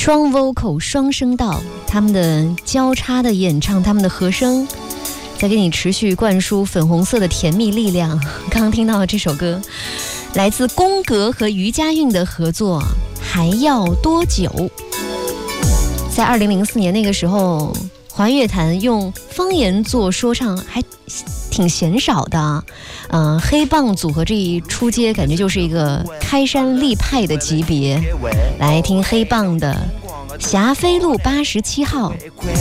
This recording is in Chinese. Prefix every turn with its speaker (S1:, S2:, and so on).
S1: 双 vocal 双声道，他们的交叉的演唱，他们的和声在给你持续灌输粉红色的甜蜜力量。刚刚听到的这首歌来自宫格和余佳韵的合作，还要多久。在2004年那个时候，华乐坛用方言做说唱还挺鲜少的。黑棒组合这一出街，感觉就是一个开山立派的级别。来听黑棒的《霞飞路87号》。